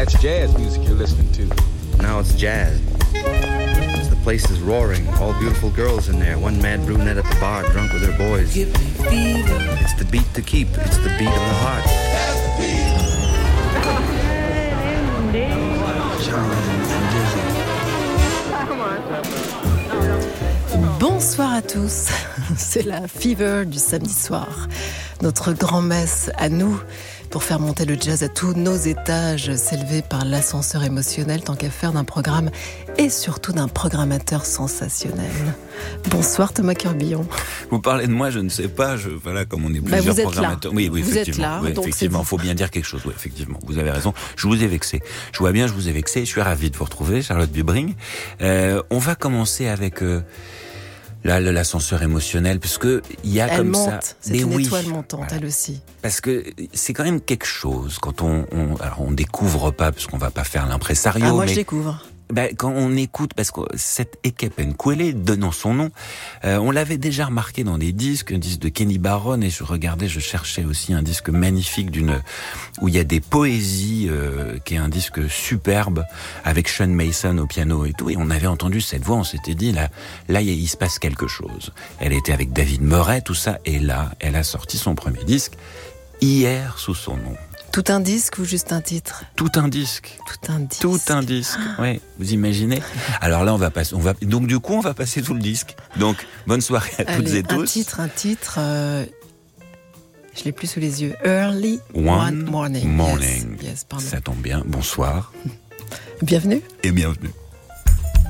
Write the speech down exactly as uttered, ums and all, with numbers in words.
That's jazz music you're listening to. Now it's jazz. The place is roaring. All beautiful girls in there. One mad brunette at the bar, drunk with her boys. Give me fever. It's the beat to keep. It's the beat of the heart. Bonsoir à tous, c'est la Fever du samedi soir, notre grand-messe à nous pour faire monter le jazz à tous nos étages, s'élever par l'ascenseur émotionnel tant qu'à faire d'un programme et surtout d'un programmateur sensationnel. Bonsoir Thomas Curbillon. Vous parlez de moi, je ne sais pas, je, voilà, comme on est bah plusieurs vous êtes programmateurs. Là. Oui, oui, vous effectivement. êtes là, oui, donc effectivement, il faut bien dire quelque chose. Oui, effectivement, vous avez raison. Je vous ai vexé. Je vois bien, je vous ai vexé. Je suis ravi de vous retrouver, Charlotte Dubring. Euh, on va commencer avec euh, là l'ascenseur émotionnel, parce que il y a elle comme monte, ça. c'est Mais une oui, étoile montante, voilà. Elle aussi. Parce que c'est quand même quelque chose quand on, on alors on découvre pas, parce qu'on va pas faire l'impresario. Ah moi mais je découvre. Ben, quand on écoute, parce que cette Ekepenkwele, donnant son nom, euh, on l'avait déjà remarqué dans des disques, un disque de Kenny Barron, et je regardais, je cherchais aussi un disque magnifique d'une où il y a des poésies, euh, qui est un disque superbe avec Sean Mason au piano et tout, et on avait entendu cette voix, on s'était dit là, là il, il se passe quelque chose. Elle était avec David Murray, tout ça, et là, elle a sorti son premier disque hier sous son nom. Tout un disque ou juste un titre ? Tout un disque. Tout un disque. Tout un disque. Oui, vous imaginez ? Alors là, on va passer, on va, donc du coup, on va passer tout le disque. Donc, bonne soirée à Allez, toutes et tous. Un titre, un titre. Euh, je l'ai plus sous les yeux. Early One, One Morning. morning. Yes, yes, pardon. Ça tombe bien. Bonsoir. Bienvenue. Et bienvenue.